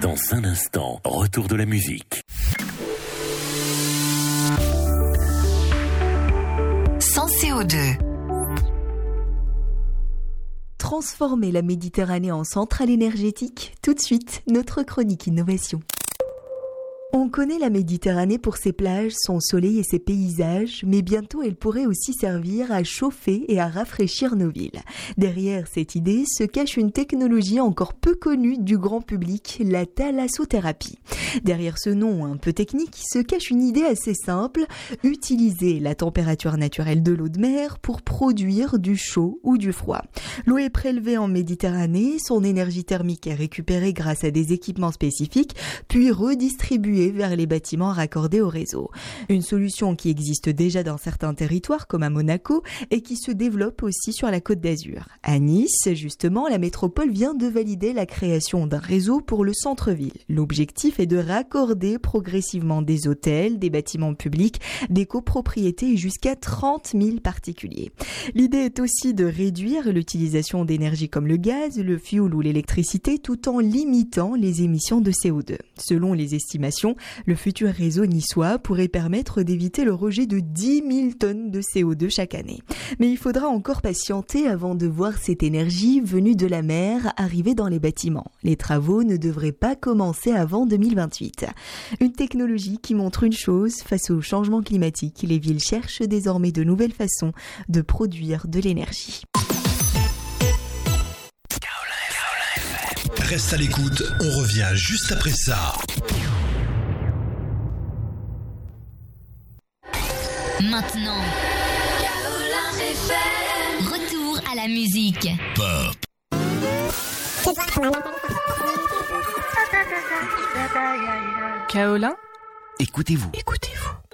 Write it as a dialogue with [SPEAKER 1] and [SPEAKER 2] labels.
[SPEAKER 1] Dans un instant, retour de la musique.
[SPEAKER 2] Sans CO2.
[SPEAKER 3] Transformer la Méditerranée en centrale énergétique. Tout de suite, notre chronique innovation. On connaît la Méditerranée pour ses plages, son soleil et ses paysages, mais bientôt elle pourrait aussi servir à chauffer et à rafraîchir nos villes. Derrière cette idée se cache une technologie encore peu connue du grand public, la thalassothérapie. Derrière ce nom un peu technique se cache une idée assez simple, utiliser la température naturelle de l'eau de mer pour produire du chaud ou du froid. L'eau est prélevée en Méditerranée, son énergie thermique est récupérée grâce à des équipements spécifiques, puis redistribuée vers les bâtiments raccordés au réseau. Une solution qui existe déjà dans certains territoires comme à Monaco et qui se développe aussi sur la Côte d'Azur. À Nice, justement, la métropole vient de valider la création d'un réseau pour le centre-ville. L'objectif est de raccorder progressivement des hôtels, des bâtiments publics, des copropriétés et jusqu'à 30 000 particuliers. L'idée est aussi de réduire l'utilisation d'énergie comme le gaz, le fioul ou l'électricité tout en limitant les émissions de CO2. Selon les estimations, le futur réseau niçois pourrait permettre d'éviter le rejet de 10 000 tonnes de CO2 chaque année. Mais il faudra encore patienter avant de voir cette énergie venue de la mer arriver dans les bâtiments. Les travaux ne devraient pas commencer avant 2028. Une technologie qui montre une chose, face au changement climatique, les villes cherchent désormais de nouvelles façons de produire de l'énergie.
[SPEAKER 4] Reste à l'écoute, on revient juste après ça.
[SPEAKER 2] Maintenant, retour à la musique.
[SPEAKER 1] Pop.
[SPEAKER 5] Kaolin,
[SPEAKER 1] Écoutez-vous.
[SPEAKER 5] écoutez-vous.